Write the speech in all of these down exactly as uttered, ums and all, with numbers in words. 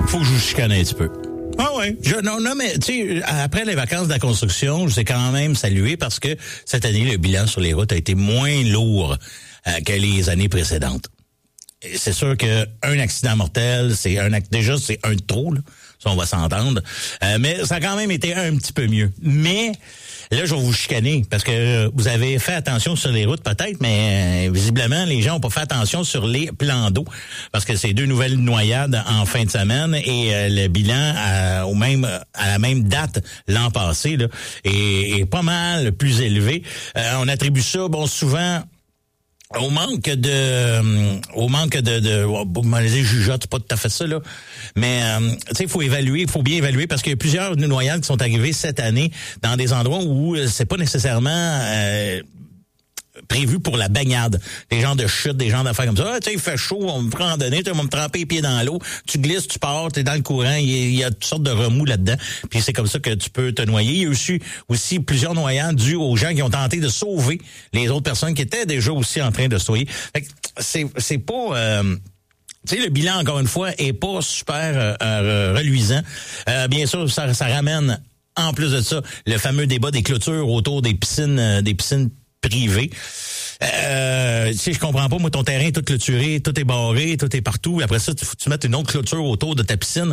faut que je vous chicane un petit peu. Ah ouais. Je, non, non, mais tu sais, après les vacances de la construction, je sais quand même saluer parce que cette année, le bilan sur les routes a été moins lourd euh, que les années précédentes. Et c'est sûr que un accident mortel, c'est un acte déjà, c'est un de trop, là. Ça, on va s'entendre. Euh, mais ça a quand même été un petit peu mieux. Mais là, je vais vous chicaner parce que vous avez fait attention sur les routes peut-être, mais euh, visiblement, les gens ont pas fait attention sur les plans d'eau parce que c'est deux nouvelles noyades en fin de semaine et euh, le bilan à, au même à la même date l'an passé là, est, est pas mal plus élevé. Euh, on attribue ça, bon, souvent au manque de euh, au manque de de bon, je jugeote, c'est pas tout à fait ça là, mais euh, tu sais, il faut évaluer, il faut bien évaluer parce qu'il y a plusieurs noyades qui sont arrivées cette année dans des endroits où euh, c'est pas nécessairement euh, prévu pour la baignade, des gens de chute, des gens d'affaires comme ça. Ah, tu sais, il fait chaud, on me prend en donner, tu vas me tremper les pieds dans l'eau, tu glisses, tu pars, t'es dans le courant, il y, a, il y a toutes sortes de remous là-dedans, puis c'est comme ça que tu peux te noyer. Il y a aussi, aussi plusieurs noyades dues aux gens qui ont tenté de sauver les autres personnes qui étaient déjà aussi en train de se noyer. Fait que c'est, c'est pas... Euh, tu sais, le bilan, encore une fois, est pas super euh, reluisant. Euh, bien sûr, ça, ça ramène, en plus de ça, le fameux débat des clôtures autour des piscines, euh, des piscines privé. Euh, tu sais, je comprends pas, moi, ton terrain est tout clôturé, tout est barré, tout est partout. Après ça, tu faut que tu mettes une autre clôture autour de ta piscine.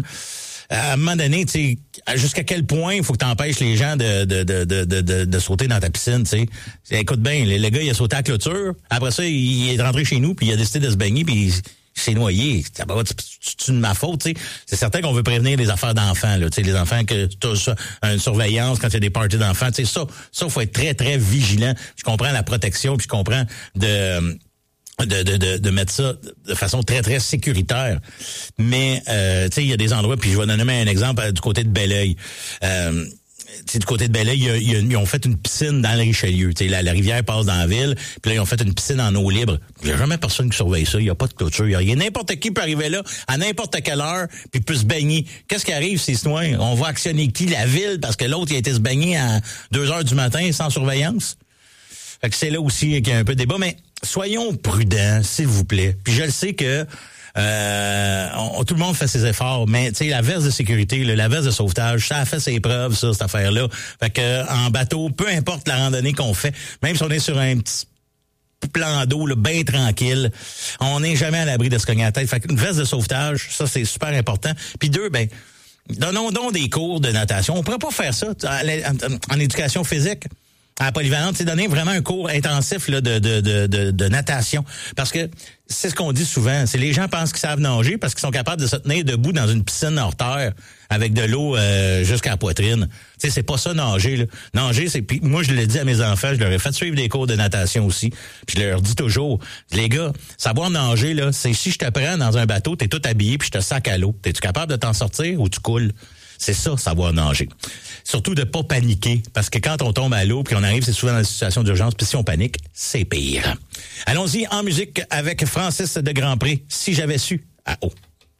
À un moment donné, tu sais, jusqu'à quel point il faut que tu empêches les gens de, de, de, de, de, de sauter dans ta piscine, tu sais. Écoute bien, le, le gars, il a sauté à la clôture. Après ça, il est rentré chez nous, puis il a décidé de se baigner, puis il s'est noyé. C'est de ma faute, tu sais. C'est certain qu'on veut prévenir les affaires d'enfants, là. Tu sais, les enfants que tu as une surveillance quand il y a des parties d'enfants. Tu sais, ça, ça, faut être très, très vigilant. Je comprends la protection, puis je comprends de... De, de, de, de mettre ça de façon très, très sécuritaire. Mais, euh, tu sais, il y a des endroits, puis je vais donner un exemple euh, du côté de Belleuil. Euh, du côté de Belleuil, il y a, il y a, ils ont fait une piscine dans le Richelieu. Tu sais, la, la rivière passe dans la ville, puis là, ils ont fait une piscine en eau libre. Il n'y a jamais personne qui surveille ça. Il n'y a pas de clôture. Il y a rien. N'importe qui peut arriver là, à n'importe quelle heure, puis peut se baigner. Qu'est-ce qui arrive, ces citoyens? On va actionner qui? La ville, parce que l'autre, il a été se baigner à deux heures du matin sans surveillance? Fait que c'est là aussi qu'il y a un peu de débat, mais soyons prudents, s'il vous plaît. Puis je le sais que euh, on, tout le monde fait ses efforts, mais tu sais, la veste de sécurité, là, la veste de sauvetage, ça a fait ses preuves, ça, cette affaire-là. Fait que en bateau, peu importe la randonnée qu'on fait, même si on est sur un petit plan d'eau là, bien tranquille, on n'est jamais à l'abri de se cogner la tête. Fait qu'une veste de sauvetage, ça, c'est super important. Puis deux, ben, donnons donc des cours de natation. On pourrait pas faire ça en, en éducation physique. À la polyvalente, c'est donner vraiment un cours intensif là, de, de, de, de, de natation. Parce que c'est ce qu'on dit souvent, c'est les gens pensent qu'ils savent nager parce qu'ils sont capables de se tenir debout dans une piscine hors terre avec de l'eau euh, jusqu'à la poitrine. Tu sais, c'est pas ça nager. Là. Nager, c'est... Puis moi, je l'ai dit à mes enfants, je leur ai fait suivre des cours de natation aussi. Puis je leur dis toujours, les gars, savoir nager, là, c'est si je te prends dans un bateau, t'es tout habillé puis je te sac à l'eau. T'es-tu capable de t'en sortir ou tu coules? C'est ça, savoir nager. Surtout de pas paniquer, parce que quand on tombe à l'eau, puis on arrive, c'est souvent dans une situation d'urgence, puis si on panique, c'est pire. Allons-y en musique avec Francis de Grandpré, Si j'avais su, à eau.